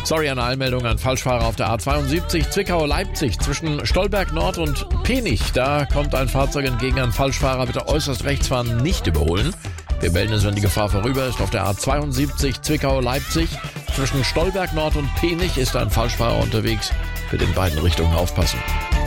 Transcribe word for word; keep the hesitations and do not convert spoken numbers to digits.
Sorry, eine Eilmeldung an Falschfahrer auf der A zweiundsiebzig Zwickau-Leipzig zwischen Stolberg Nord und Penich. Da kommt ein Fahrzeug entgegen, an Falschfahrer bitte äußerst rechts fahren, nicht überholen. Wir melden es, wenn die Gefahr vorüber ist. Auf der A zweiundsiebzig Zwickau-Leipzig zwischen Stolberg Nord und Penich ist ein Falschfahrer unterwegs. Bitte in beiden Richtungen aufpassen.